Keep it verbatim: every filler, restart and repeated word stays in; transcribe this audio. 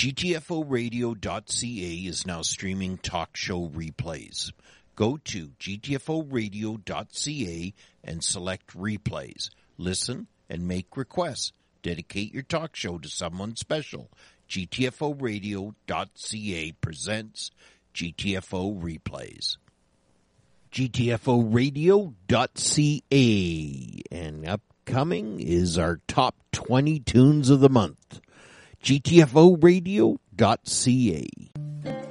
G T F O radio dot C A is now streaming talk show replays. Go to G T F O radio dot C A and select replays. Listen and make requests. Dedicate your talk show to someone special. G T F O radio dot C A presents G T F O replays. G T F O radio dot C A, and upcoming is our top twenty tunes of the month. G T F O radio dot C A.